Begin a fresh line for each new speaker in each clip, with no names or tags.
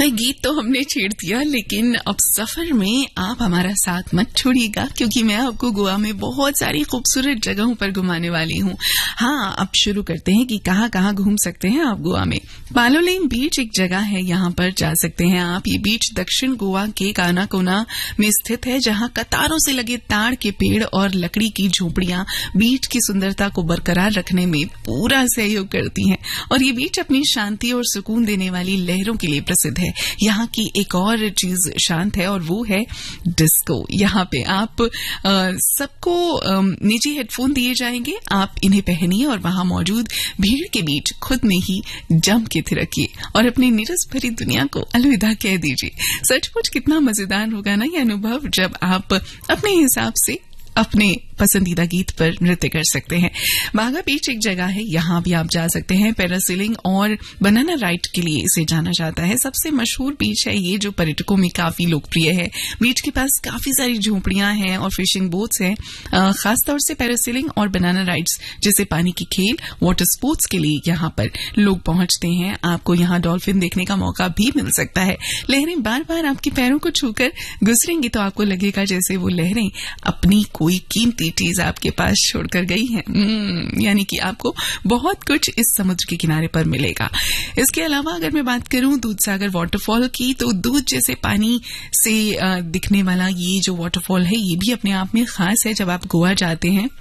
गीत तो हमने छेड़ दिया, लेकिन अब सफर में आप हमारा साथ मत छोड़िएगा, क्योंकि मैं आपको गोवा में बहुत सारी खूबसूरत जगहों पर घुमाने वाली हूँ। हाँ, अब शुरू करते हैं कि कहाँ कहाँ घूम सकते हैं आप गोवा में। पालोलेम बीच एक जगह है, यहाँ पर जा सकते हैं आप। ये बीच दक्षिण गोवा के कानाकोना में स्थित है, जहाँ कतारों से लगे ताड़ के पेड़ और लकड़ी की झोपड़ियां बीच की सुंदरता को बरकरार रखने में पूरा सहयोग करती हैं। और ये बीच अपनी शांति और सुकून देने वाली लहरों के लिए प्रसिद्ध है। यहाँ की एक और चीज शांत है और वो है डिस्को। यहाँ पे आप सबको निजी हेडफोन दिए जाएंगे, आप इन्हें पहनिए और वहां मौजूद भीड़ के बीच खुद में ही जम के थिरकिए और अपनी नीरस भरी दुनिया को अलविदा कह दीजिए। सचमुच कितना मजेदार होगा ना ये अनुभव, जब आप अपने हिसाब से अपने पसंदीदा गीत पर नृत्य कर सकते हैं। बागा बीच एक जगह है, यहाँ भी आप जा सकते हैं। पैरासेलिंग और बनाना राइड के लिए इसे जाना जाता है। सबसे मशहूर बीच है ये, जो पर्यटकों में काफी लोकप्रिय है। बीच के पास काफी सारी झोपड़ियां हैं और फिशिंग बोट्स हैं। खासतौर से पैरासेलिंग और बनाना राइड्स जैसे पानी की खेल, वाटर स्पोर्ट्स के लिए यहाँ पर लोग पहुंचते हैं। आपको यहाँ डॉल्फिन देखने का मौका भी मिल सकता है। लहरें बार बार आपके पैरों को छूकर गुजरेंगी तो आपको लगेगा जैसे वो लहरें अपनी कोई कीमती चीज आपके पास छोड़कर गई है। यानी कि आपको बहुत कुछ इस समुद्र के किनारे पर मिलेगा। इसके अलावा अगर मैं बात करूं दूधसागर वाटरफॉल की, तो दूध जैसे पानी से दिखने वाला ये जो वाटरफॉल है, ये भी अपने आप में खास है। जब आप गोवा जाते हैं,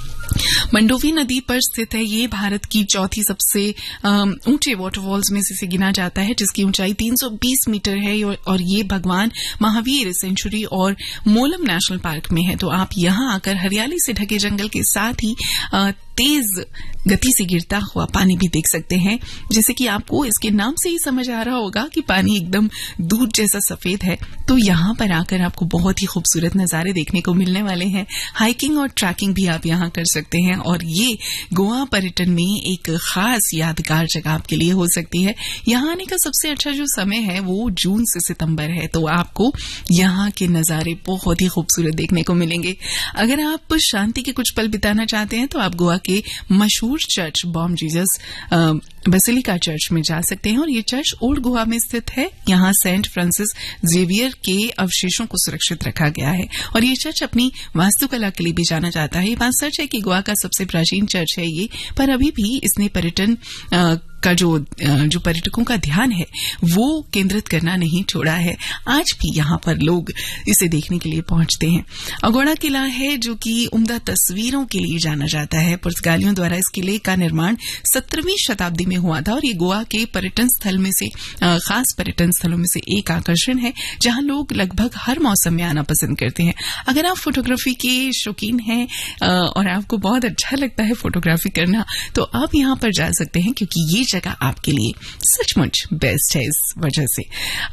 मंडोवी नदी पर स्थित है। ये भारत की चौथी सबसे ऊंचे वाटरफॉल्स में से गिना जाता है, जिसकी ऊंचाई 320 मीटर है और ये भगवान महावीर सेंचुरी और मोलम नेशनल पार्क में है। तो आप यहाँ आकर हरियाली से ढके जंगल के साथ ही तेज गति से गिरता हुआ पानी भी देख सकते हैं। जैसे कि आपको इसके नाम से ही समझ आ रहा होगा कि पानी एकदम दूध जैसा सफेद है। तो यहाँ पर आकर आपको बहुत ही खूबसूरत नजारे देखने को मिलने वाले हैं। हाइकिंग और ट्रैकिंग भी आप यहाँ कर सकते हैं और ये गोवा पर्यटन में एक खास यादगार जगह आपके लिए हो सकती है। यहाँ आने का सबसे अच्छा जो समय है वो जून से सितंबर है, तो आपको यहाँ के नजारे बहुत ही खूबसूरत देखने को मिलेंगे। अगर आप शांति के कुछ पल बिताना चाहते हैं तो आप गोवा के मशहूर church Bom Jesus basilica church में जा सकते हैं और ये चर्च ओल्ड गोवा में स्थित है। यहाँ सेंट फ्रांसिस जेवियर के अवशेषों को सुरक्षित रखा गया है और ये चर्च अपनी वास्तुकला के लिए भी जाना जाता है। ये बात सच है कि गोवा का सबसे प्राचीन चर्च है ये, पर अभी भी इसने पर्यटन का जो पर्यटकों का ध्यान है वो केंद्रित करना नहीं छोड़ा है। आज भी यहाँ पर लोग इसे देखने के लिए पहुंचते हैं। अगोड़ा किला है जो कि उम्दा तस्वीरों के लिए जाना जाता है। पुर्तगालियों द्वारा इस किले का निर्माण 17वीं शताब्दी में हुआ था और ये गोवा के पर्यटन स्थल में से खास पर्यटन स्थलों में से एक आकर्षण है, जहां लोग लगभग हर मौसम में आना पसंद करते हैं। अगर आप फोटोग्राफी के शौकीन हैं और आपको बहुत अच्छा लगता है फोटोग्राफी करना, तो आप यहाँ पर जा सकते हैं, क्योंकि ये जगह आपके लिए सचमुच बेस्ट है। इस वजह से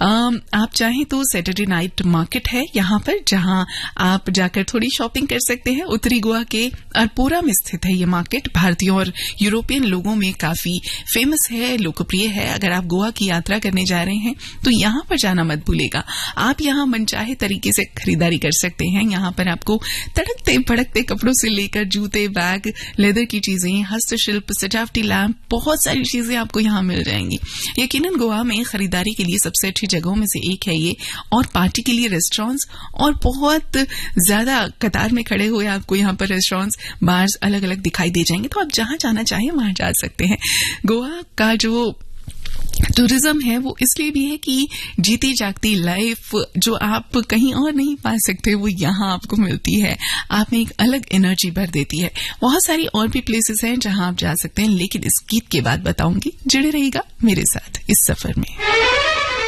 आप चाहें तो सैटरडे नाइट मार्केट है यहाँ पर, जहां आप जाकर थोड़ी शॉपिंग कर सकते हैं। उत्तरी गोवा के अरपोरा में स्थित है ये मार्केट। भारतीयों और यूरोपियन लोगों में काफी फेमस है, लोकप्रिय है। अगर आप गोवा की यात्रा करने जा रहे हैं तो यहाँ पर जाना मत भूलेगा। आप यहाँ मनचाहे तरीके से खरीदारी कर सकते हैं। यहाँ पर आपको तड़कते भड़कते कपड़ों से लेकर जूते, बैग, लेदर की चीजें, हस्तशिल्प, सजावटी लैंप, बहुत सारी चीजें आपको यहाँ मिल जाएंगी। यकीनन गोवा में खरीदारी के लिए सबसे अच्छी जगहों में से एक है ये, और पार्टी के लिए रेस्टोरेंट्स और बहुत ज्यादा कतार में खड़े हुए आपको यहाँ पर रेस्टोरेंट्स, बार्स अलग अलग दिखाई दे जाएंगे। तो आप जहां जाना चाहें वहां जा सकते हैं। गोवा का जो टूरिज्म है वो इसलिए भी है कि जीती जागती लाइफ जो आप कहीं और नहीं पा सकते वो यहाँ आपको मिलती है। आप में एक अलग एनर्जी भर देती है। बहुत सारी और भी प्लेसेस हैं जहां आप जा सकते हैं, लेकिन इस गीत के बाद बताऊंगी। जुड़े रहिएगा मेरे साथ इस सफर में।